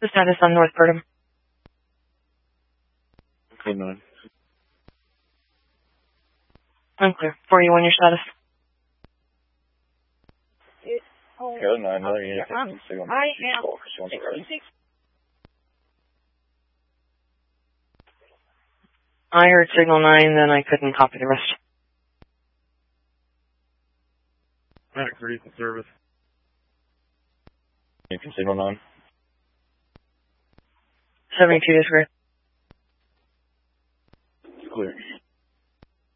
The status on North Burnham. Code 9. Unclear. 41, your status. Code 9, another unit. Signal. I am. I heard signal 9, then I couldn't copy the rest. Medic 3 in service. You can signal 9. 72 is great.